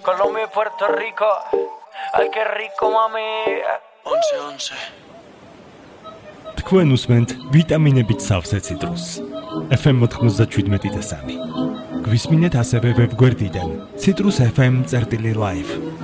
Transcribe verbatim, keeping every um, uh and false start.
Colombia y Puerto Rico. Ay, qué rico, mami. Once, once. თქვენ უსმენთ ვიტამინებით სავსე ციტრუსს. ეფ ემ ninety seven. გვისმინეთ ასევე ვებგვერდიდან citrus f m წერტილი live.